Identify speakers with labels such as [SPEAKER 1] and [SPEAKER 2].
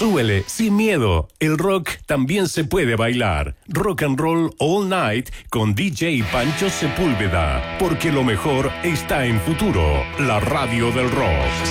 [SPEAKER 1] Súbele sin miedo. El rock también se puede bailar. Rock and Roll All Night con DJ Pancho Sepúlveda. Porque lo mejor está en Futuro, la radio del rock.